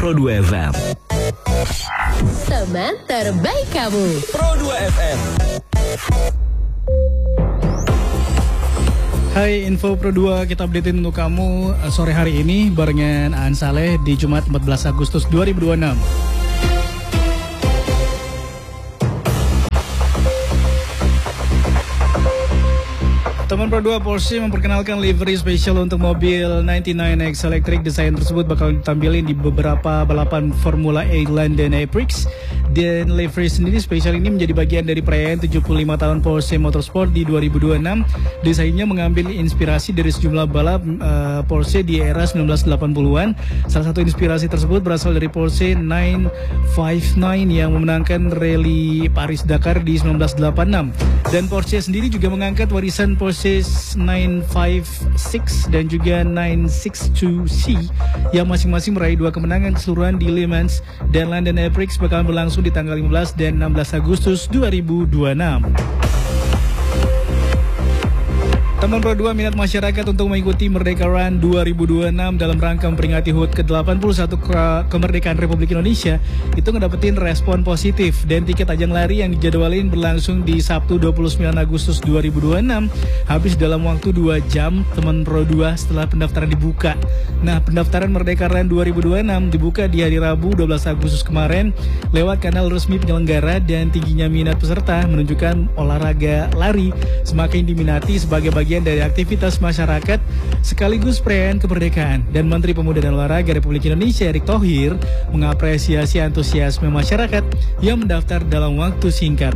Pro 2 FM. Teman terbaik kamu. Pro 2 FM. Hai, info Pro 2 kita updatein untuk kamu sore hari ini barengan Aan Saleh di Jumat 14 Agustus 2026. Teman Pro 2, Porsche memperkenalkan livery spesial untuk mobil 99X Electric. Desain tersebut bakal ditampilin di beberapa balapan Formula E London Prix. Dan livery sendiri spesial ini menjadi bagian dari perayaan 75 tahun Porsche Motorsport di 2026. Desainnya mengambil inspirasi dari sejumlah balap Porsche di era 1980-an. Salah satu inspirasi tersebut berasal dari Porsche 959 yang memenangkan rally Paris-Dakar di 1986. Dan Porsche sendiri juga mengangkat warisan Porsche 956 dan juga 962C yang masing-masing meraih 2 kemenangan keseluruhan di Le Mans dan London Prix bakal berlangsung di tanggal 15 dan 16 Agustus 2026. Teman Pro 2, minat masyarakat untuk mengikuti Merdeka Run 2026 dalam rangka memperingati HUT ke-81 kemerdekaan Republik Indonesia itu ngedapetin respon positif, dan tiket ajang lari yang dijadwalin berlangsung di Sabtu 29 Agustus 2026 habis dalam waktu 2 jam teman Pro 2 setelah pendaftaran dibuka. Nah, pendaftaran Merdeka Run 2026 dibuka di hari Rabu 12 Agustus kemarin lewat kanal resmi penyelenggara, dan tingginya minat peserta menunjukkan olahraga lari semakin diminati sebagai bagian dari aktivitas masyarakat sekaligus perayaan kemerdekaan. Dan Menteri Pemuda dan Olahraga Republik Indonesia Erick Thohir mengapresiasi antusiasme masyarakat yang mendaftar dalam waktu singkat.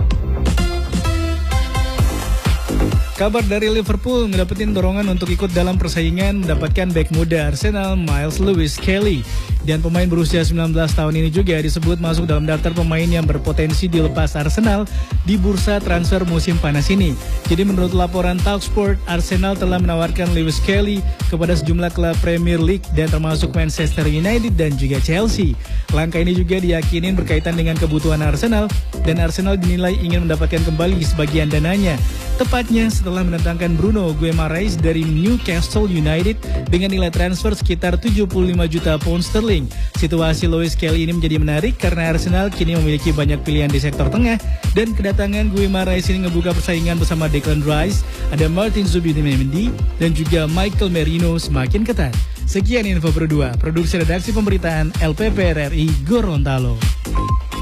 Kabar dari Liverpool ngedapetin dorongan untuk ikut dalam persaingan mendapatkan bek muda Arsenal Miles Lewis Kelly. Dan pemain berusia 19 tahun ini juga disebut masuk dalam daftar pemain yang berpotensi dilepas Arsenal di bursa transfer musim panas ini. Jadi menurut laporan Talksport, Arsenal telah menawarkan Lewis Kelly kepada sejumlah klub Premier League dan termasuk Manchester United dan juga Chelsea. Langkah ini juga diyakinin berkaitan dengan kebutuhan Arsenal, dan Arsenal dinilai ingin mendapatkan kembali sebagian dananya. Tepatnya setelah mendatangkan Bruno Guimaraes dari Newcastle United dengan nilai transfer sekitar 75 juta pound sterling. Situasi Lewis Kelly ini menjadi menarik karena Arsenal kini memiliki banyak pilihan di sektor tengah, dan kedatangan Guimaraes ini ngebuka persaingan bersama Declan Rice, ada Martin Zubimendi, dan juga Michael Merino semakin ketat. Sekian info Pro 2, produksi redaksi pemberitaan LPP RRI Gorontalo.